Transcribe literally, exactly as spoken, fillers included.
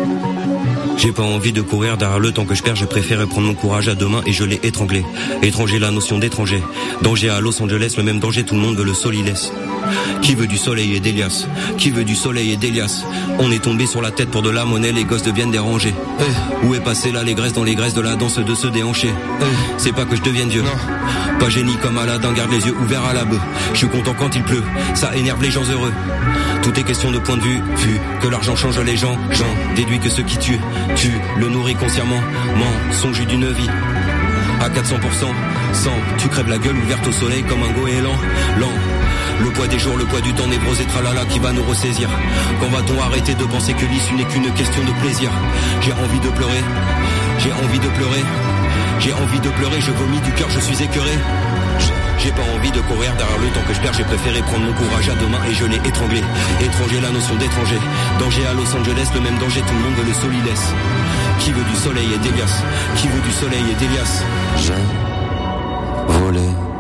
J'ai pas envie de courir derrière le temps que je perds, j'ai préféré prendre mon courage à deux mains et je l'ai étranglé. Étranger, la notion d'étranger. Danger à Los Angeles, le même danger, tout le monde veut le solilès. Qui veut du soleil et d'Elias? Qui veut du soleil et d'Elias? On est tombé sur la tête pour de la monnaie, les gosses deviennent dérangés. Hey. Où est passé là les graisses dans les graisses de la danse de se déhancher? Hey. C'est pas que je devienne Dieu. Non. Pas génie comme Aladdin, garde les yeux ouverts à la bœuf. Je suis content quand il pleut, ça énerve les gens heureux. Tout est question de point de vue, vu que l'argent change les gens. J'en déduis que ceux qui tuent, tuent, le nourrit consciemment. Mensonge d'une vie à quatre cents pour cent. Sans, tu crèves la gueule ouverte au soleil comme un goéland. Lent. Le poids des jours, le poids du temps, névrosé tralala qui va nous ressaisir. Quand va-t-on arrêter de penser que l'issue n'est qu'une question de plaisir? J'ai envie de pleurer, j'ai envie de pleurer, j'ai envie de pleurer, je vomis du cœur, je suis écœuré. J'ai pas envie de courir derrière le temps que je perds, j'ai préféré prendre mon courage à deux mains et je l'ai étranglé. Étranger, la notion d'étranger. Danger à Los Angeles, le même danger, tout le monde veut le solilès. Qui veut du soleil et d'Elias? Qui veut du soleil et d'Elias? J'ai volé